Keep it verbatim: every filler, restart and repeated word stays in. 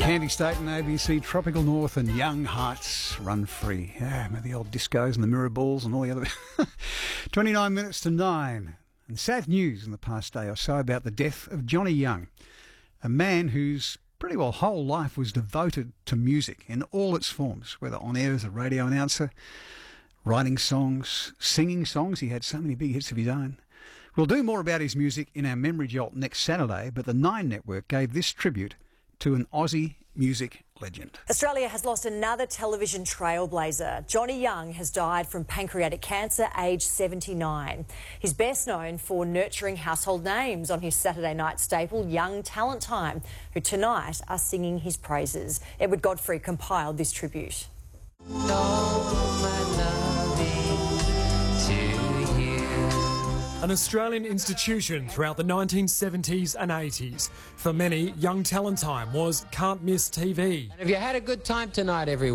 Candy State and A B C, Tropical North and Young Hearts Run Free. Yeah, the old discos and the mirror balls and all the other... twenty-nine minutes to nine. And sad news in the past day or so about the death of Johnny Young, a man whose pretty well whole life was devoted to music in all its forms, whether on air as a radio announcer, writing songs, singing songs. He had so many big hits of his own. We'll do more about his music in our Memory Jolt next Saturday, but the Nine Network gave this tribute to an Aussie music legend. Australia has lost another television trailblazer. Johnny Young has died from pancreatic cancer, aged seventy-nine. He's best known for nurturing household names on his Saturday night staple, Young Talent Time, who tonight are singing his praises. Edward Godfrey compiled this tribute. An Australian institution throughout the nineteen seventies and eighties. For many, Young Talent Time was can't-miss T V. Have you had a good time tonight, everyone?